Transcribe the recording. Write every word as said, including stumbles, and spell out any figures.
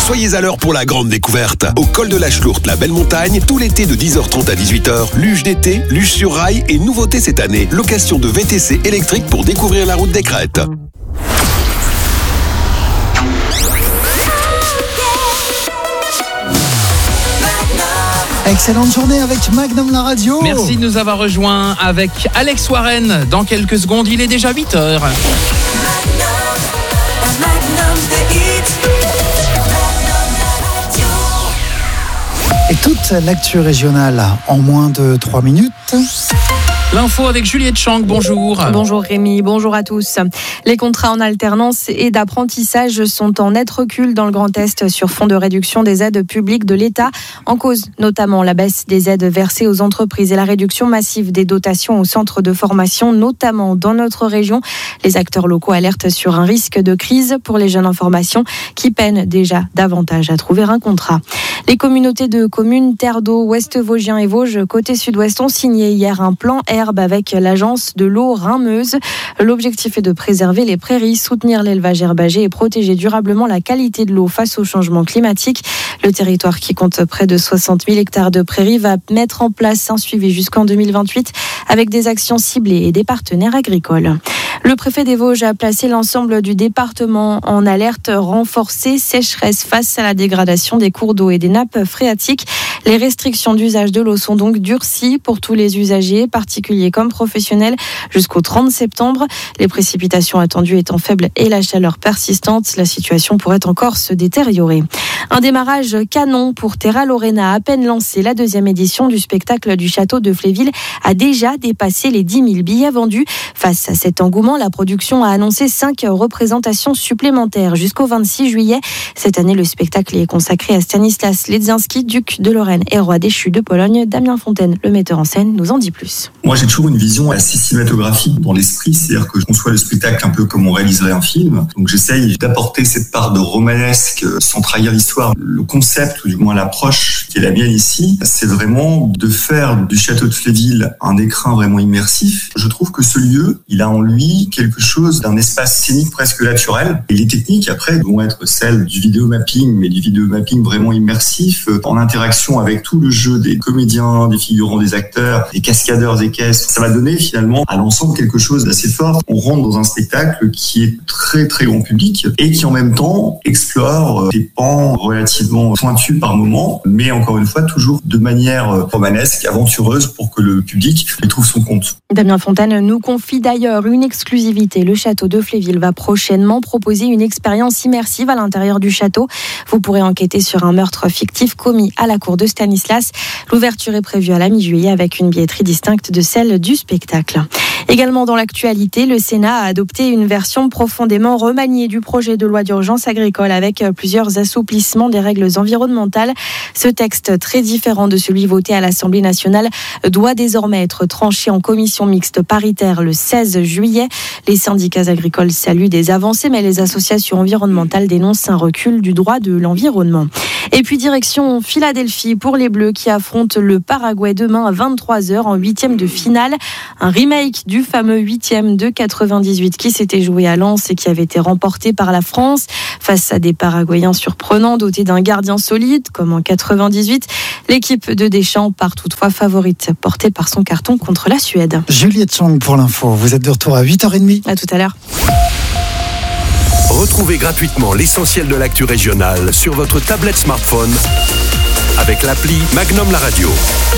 Soyez à l'heure pour la grande découverte. Au col de la Chlourte, la belle montagne, tout l'été de dix heures trente à dix-huit heures. Luge d'été, luge sur rail et nouveauté cette année, location de V T C électrique pour découvrir la route des crêtes. Excellente journée avec Magnum la radio. Merci de nous avoir rejoints avec Alex Warren. Dans quelques secondes, il est déjà huit heures. Et toute l'actu régionale en moins de trois minutes. L'info avec Juliette Chang, bonjour. Bonjour Rémi, bonjour à tous. Les contrats en alternance et d'apprentissage sont en net recul dans le Grand Est sur fond de réduction des aides publiques de l'État. En cause notamment la baisse des aides versées aux entreprises et la réduction massive des dotations aux centres de formation, notamment dans notre région. Les acteurs locaux alertent sur un risque de crise pour les jeunes en formation qui peinent déjà davantage à trouver un contrat. Les communautés de communes Terre d'Eau, Ouest-Vosgien et Vosges, côté sud-ouest, ont signé hier un plan herbe avec l'agence de l'eau Rhin-Meuse. L'objectif est de préserver les prairies, soutenir l'élevage herbager et protéger durablement la qualité de l'eau face au changement climatique. Le territoire, qui compte près de soixante mille hectares de prairies, va mettre en place un suivi jusqu'en deux mille vingt-huit avec des actions ciblées et des partenaires agricoles. Le préfet des Vosges a placé l'ensemble du département en alerte renforcée sécheresse face à la dégradation des cours d'eau et des nappes phréatiques. Les restrictions d'usage de l'eau sont donc durcies pour tous les usagers, particuliers comme professionnels, jusqu'au trente septembre. Les précipitations attendues étant faibles et la chaleur persistante, la situation pourrait encore se détériorer. Un démarrage canon pour Terra Lorena. À peine lancée, la deuxième édition du spectacle du château de Fléville a déjà dépassé les dix mille billets vendus. Face à cet engouement, la production a annoncé cinq représentations supplémentaires jusqu'au vingt-six juillet. Cette année, le spectacle est consacré à Stanislas Ledzinski, duc de Lorraine et roi déchu de Pologne. Damien Fontaine, le metteur en scène, nous en dit plus. Moi, j'ai toujours une vision assez cinématographique dans l'esprit, c'est-à-dire que je conçois le spectacle un peu comme on réaliserait un film. Donc, j'essaye d'apporter cette part de romanesque sans trahir l'histoire. Le concept, ou du moins l'approche qui est la mienne ici, c'est vraiment de faire du château de Fléville un écrin vraiment immersif. Je trouve que ce lieu, il a en lui quelque chose d'un espace scénique presque naturel. Et les techniques, après, vont être celles du vidéo mapping, mais du vidéo mapping vraiment immersif, en interaction avec tout le jeu des comédiens, des figurants, des acteurs, des cascadeurs, des caisses. Ça va donner finalement à l'ensemble quelque chose d'assez fort. On rentre dans un spectacle qui est très très grand public et qui en même temps explore des pans relativement pointus par moment, mais encore une fois toujours de manière romanesque, aventureuse pour que le public y trouve son compte. Damien Fontaine nous confie d'ailleurs une exclusivité. Le château de Fléville va prochainement proposer une expérience immersive à l'intérieur du château. Vous pourrez enquêter sur un meurtre fictif commis à la cour de Stanislas. L'ouverture est prévue à la mi-juillet avec une billetterie distincte de celle du spectacle. Également dans l'actualité, le Sénat a adopté une version profondément remaniée du projet de loi d'urgence agricole avec plusieurs assouplissements des règles environnementales. Ce texte, très différent de celui voté à l'Assemblée nationale, doit désormais être tranché en commission mixte paritaire le seize juillet. Les syndicats agricoles saluent des avancées, mais les associations environnementales dénoncent un recul du droit de l'environnement. Et puis direction Philadelphie pour les Bleus qui affrontent le Paraguay demain à vingt-trois heures en huitième de finale. Un remake du fameux huitième de quatre-vingt-dix-huit qui s'était joué à Lens et qui avait été remporté par la France. Face à des Paraguayens surprenants dotés d'un gardien solide comme en quatre-vingt-dix-huit, l'équipe de Deschamps part toutefois favorite, portée par son carton contre la Suède. Juliette Chang pour l'info. Vous êtes de retour à huit heures trente. À tout à l'heure. Retrouvez gratuitement l'essentiel de l'actu régionale sur votre tablette smartphone avec l'appli Magnum la radio.